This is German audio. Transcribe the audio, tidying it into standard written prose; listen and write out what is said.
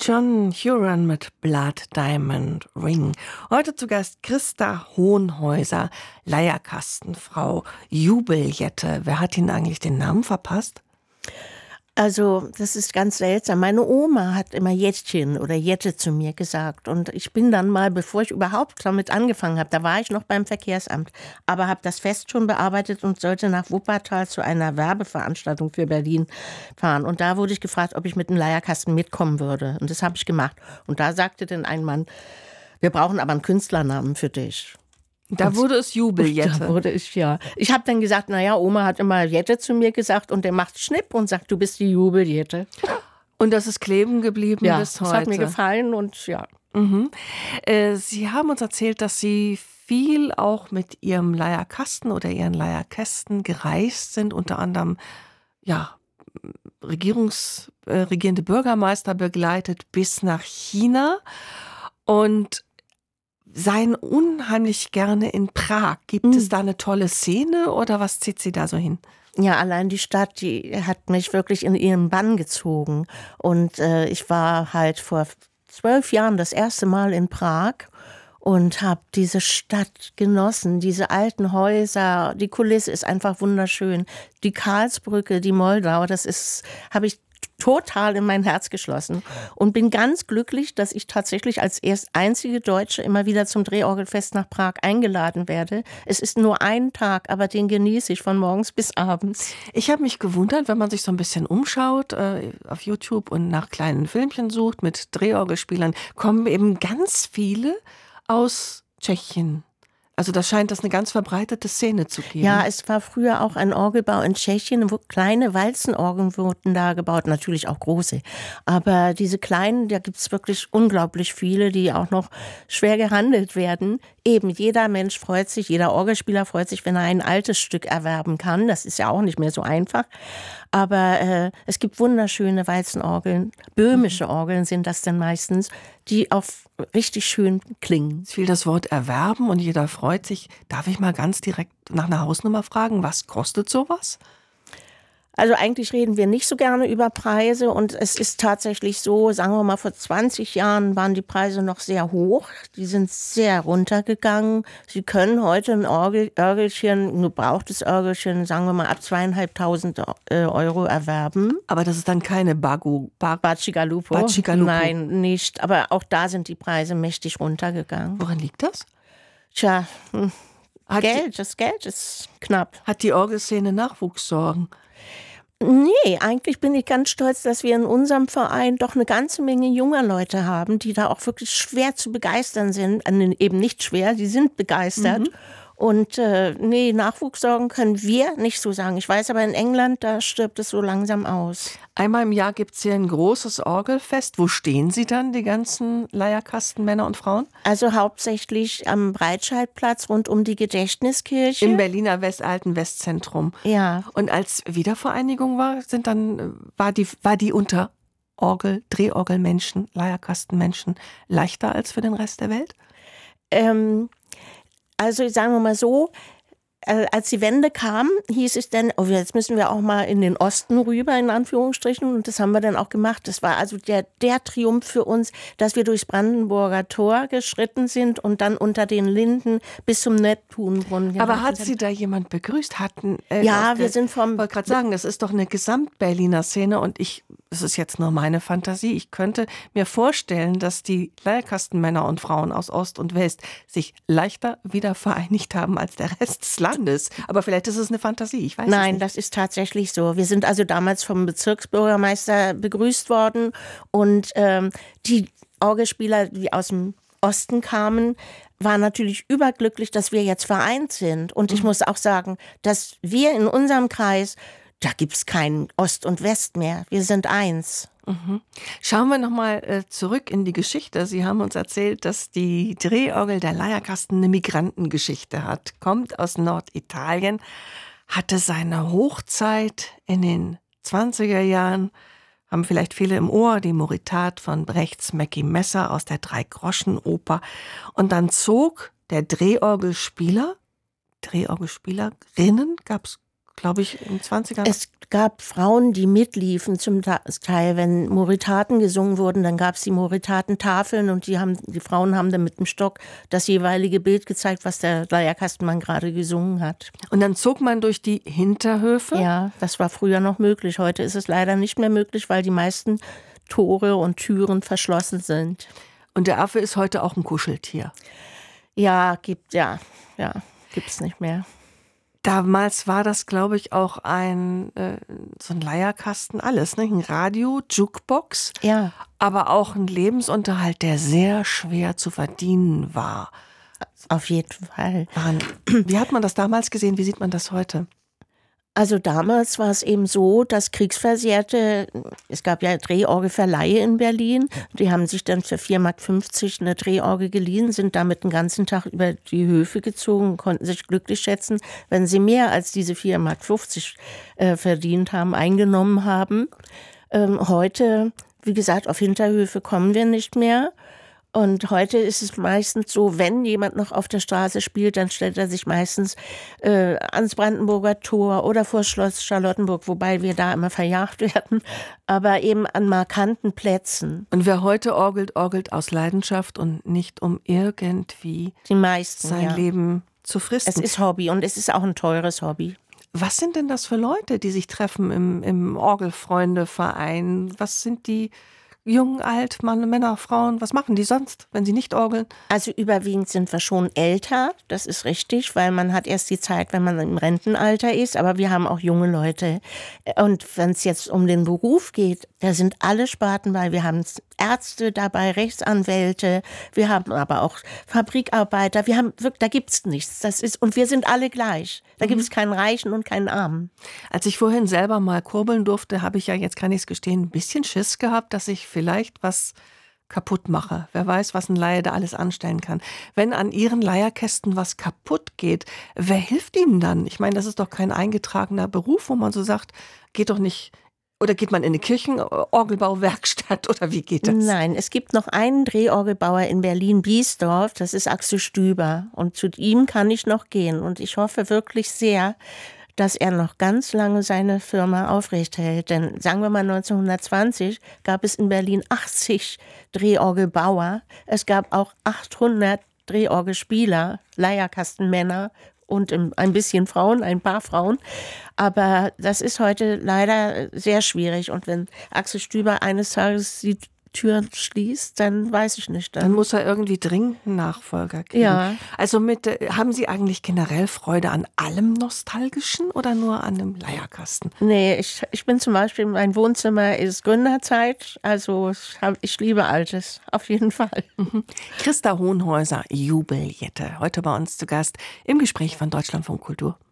John Huron mit Blood Diamond Ring. Heute zu Gast Christa Hohenhäuser, Leierkastenfrau, Jubeljette. Wer hat Ihnen eigentlich den Namen verpasst? Also, das ist ganz seltsam. Meine Oma hat immer Jettchen oder Jette zu mir gesagt. Und ich bin dann mal, bevor ich überhaupt damit angefangen habe, da war ich noch beim Verkehrsamt, aber habe das Fest schon bearbeitet und sollte nach Wuppertal zu einer Werbeveranstaltung für Berlin fahren. Und da wurde ich gefragt, ob ich mit einem Leierkasten mitkommen würde. Und das habe ich gemacht. Und da sagte dann ein Mann, wir brauchen aber einen Künstlernamen für dich. Da wurde es Jubeljette. Da wurde ich, ja. Ich habe dann gesagt, naja, Oma hat immer Jette zu mir gesagt und der macht Schnipp und sagt, du bist die Jubeljette. Und das ist kleben geblieben bis heute. Das hat mir gefallen und ja. Mhm. Sie haben uns erzählt, dass Sie viel auch mit Ihrem Leierkasten oder Ihren Leierkästen gereist sind, unter anderem regierende Bürgermeister begleitet bis nach China und seien unheimlich gerne in Prag. Gibt es da eine tolle Szene oder was zieht Sie da so hin? Ja, allein die Stadt, die hat mich wirklich in ihren Bann gezogen. Und ich war halt vor 12 Jahren das erste Mal in Prag und habe diese Stadt genossen, diese alten Häuser. Die Kulisse ist einfach wunderschön. Die Karlsbrücke, die Moldau, habe ich total in mein Herz geschlossen und bin ganz glücklich, dass ich tatsächlich als einzige Deutsche immer wieder zum Drehorgelfest nach Prag eingeladen werde. Es ist nur ein Tag, aber den genieße ich von morgens bis abends. Ich habe mich gewundert, wenn man sich so ein bisschen umschaut auf YouTube und nach kleinen Filmchen sucht mit Drehorgelspielern, kommen eben ganz viele aus Tschechien. Also da scheint das eine ganz verbreitete Szene zu geben. Ja, es war früher auch ein Orgelbau in Tschechien, wo kleine Walzenorgeln wurden da gebaut, natürlich auch große. Aber diese kleinen, da gibt es wirklich unglaublich viele, die auch noch schwer gehandelt werden. Eben, jeder Mensch freut sich, jeder Orgelspieler freut sich, wenn er ein altes Stück erwerben kann. Das ist ja auch nicht mehr so einfach. Aber es gibt wunderschöne Walzenorgeln, böhmische Orgeln sind das dann meistens, die auch richtig schön klingen. Es fiel das Wort erwerben und jeder freut sich. Darf ich mal ganz direkt nach einer Hausnummer fragen, was kostet sowas? Also eigentlich reden wir nicht so gerne über Preise und es ist tatsächlich so, sagen wir mal, vor 20 Jahren waren die Preise noch sehr hoch. Die sind sehr runtergegangen. Sie können heute ein Orgelchen, ein gebrauchtes Orgelchen, sagen wir mal, ab 2.500 Euro erwerben. Aber das ist dann keine Bacigalupo. Nein, nicht. Aber auch da sind die Preise mächtig runtergegangen. Woran liegt das? Tja, das Geld ist knapp. Hat die Orgelszene Nachwuchssorgen? Nee, eigentlich bin ich ganz stolz, dass wir in unserem Verein doch eine ganze Menge junger Leute haben, die da auch wirklich schwer zu begeistern sind. Eben nicht schwer, die sind begeistert. Und Nachwuchssorgen können wir nicht so sagen. Ich weiß aber, in England, da stirbt es so langsam aus. Einmal im Jahr gibt es hier ein großes Orgelfest. Wo stehen Sie dann, die ganzen Leierkastenmänner und Frauen? Also hauptsächlich am Breitscheidplatz rund um die Gedächtniskirche. Im Berliner Alten Westzentrum. Ja. Und als Wiedervereinigung war die unter Drehorgelmenschen, Leierkastenmenschen leichter als für den Rest der Welt? Also sagen wir mal so, als die Wende kam, hieß es dann, jetzt müssen wir auch mal in den Osten rüber, in Anführungsstrichen. Und das haben wir dann auch gemacht. Das war also der Triumph für uns, dass wir durchs Brandenburger Tor geschritten sind und dann unter den Linden bis zum Neptunbrunnen. Aber hat Sie da jemand begrüßt? Wir sind Ich wollte gerade sagen, das ist doch eine Gesamt-Berliner Szene und es ist jetzt nur meine Fantasie, ich könnte mir vorstellen, dass die Leierkastenmänner und Frauen aus Ost und West sich leichter wieder vereinigt haben als der Rest des Landes. Aber vielleicht ist es eine Fantasie, ich weiß es nicht. Nein, das ist tatsächlich so. Wir sind also damals vom Bezirksbürgermeister begrüßt worden und die Orgelspieler, die aus dem Osten kamen, waren natürlich überglücklich, dass wir jetzt vereint sind. Und ich muss auch sagen, dass wir in unserem Kreis, da gibt es keinen Ost und West mehr. Wir sind eins. Schauen wir nochmal zurück in die Geschichte. Sie haben uns erzählt, dass die Drehorgel der Leierkasten eine Migrantengeschichte hat. Kommt aus Norditalien, hatte seine Hochzeit in den 20er Jahren, haben vielleicht viele im Ohr, die Moritat von Brechts Mackie Messer aus der Drei-Groschen-Oper. Und dann zog der Drehorgelspielerinnen, gab es glaube ich, in den 20ern. Es gab Frauen, die mitliefen zum Teil. Wenn Moritaten gesungen wurden, dann gab es die Moritatentafeln und die Frauen haben dann mit dem Stock das jeweilige Bild gezeigt, was der Leierkastenmann gerade gesungen hat. Und dann zog man durch die Hinterhöfe? Ja, das war früher noch möglich. Heute ist es leider nicht mehr möglich, weil die meisten Tore und Türen verschlossen sind. Und der Affe ist heute auch ein Kuscheltier? Ja, gibt's nicht mehr. Damals war das, glaube ich, auch so ein Leierkasten, alles, ne? Ein Radio, Jukebox, ja, aber auch ein Lebensunterhalt, der sehr schwer zu verdienen war. Auf jeden Fall. Wie hat man das damals gesehen? Wie sieht man das heute? Also damals war es eben so, dass Kriegsversehrte, es gab ja Drehorgelverleihe in Berlin, die haben sich dann für 4,50 Mark eine Drehorgel geliehen, sind damit den ganzen Tag über die Höfe gezogen, konnten sich glücklich schätzen, wenn sie mehr als diese 4,50 Mark verdient haben, eingenommen haben. Heute, wie gesagt, auf Hinterhöfe kommen wir nicht mehr. Und heute ist es meistens so, wenn jemand noch auf der Straße spielt, dann stellt er sich meistens ans Brandenburger Tor oder vor Schloss Charlottenburg, wobei wir da immer verjagt werden, aber eben an markanten Plätzen. Und wer heute orgelt, orgelt aus Leidenschaft und nicht um irgendwie die meisten, sein Leben zu fristen. Es ist Hobby und es ist auch ein teures Hobby. Was sind denn das für Leute, die sich treffen im Orgelfreundeverein? Was sind die? Jung, alt, Mann, Männer, Frauen, was machen die sonst, wenn sie nicht orgeln? Also überwiegend sind wir schon älter, das ist richtig, weil man hat erst die Zeit, wenn man im Rentenalter ist, aber wir haben auch junge Leute. Und wenn es jetzt um den Beruf geht, da sind alle Sparten bei. Wir haben Ärzte dabei, Rechtsanwälte, wir haben aber auch Fabrikarbeiter, da gibt's nichts. Und wir sind alle gleich. Da gibt es keinen Reichen und keinen Armen. Als ich vorhin selber mal kurbeln durfte, habe ich ja, jetzt kann ich es gestehen, ein bisschen Schiss gehabt, dass ich vielleicht was kaputt mache. Wer weiß, was ein Laie da alles anstellen kann. Wenn an Ihren Leierkästen was kaputt geht, wer hilft Ihnen dann? Ich meine, das ist doch kein eingetragener Beruf, wo man so sagt, geht doch nicht. Oder geht man in eine Kirchenorgelbauwerkstatt oder wie geht das? Nein, es gibt noch einen Drehorgelbauer in Berlin-Biesdorf, das ist Axel Stüber. Und zu ihm kann ich noch gehen. Und ich hoffe wirklich sehr, dass er noch ganz lange seine Firma aufrechterhält. Denn sagen wir mal 1920 gab es in Berlin 80 Drehorgelbauer. Es gab auch 800 Drehorgelspieler, Leierkastenmänner und ein bisschen Frauen, ein paar Frauen. Aber das ist heute leider sehr schwierig. Und wenn Axel Stüber eines Tages die Türen schließt, dann weiß ich nicht. Dann muss er irgendwie dringend einen Nachfolger kriegen. Ja. Also haben Sie eigentlich generell Freude an allem Nostalgischen oder nur an dem Leierkasten? Nee, ich bin zum Beispiel, mein Wohnzimmer ist Gründerzeit, also ich liebe Altes, auf jeden Fall. Christa Hohenhäuser, Jubeljette, heute bei uns zu Gast im Gespräch von Deutschlandfunk Kultur.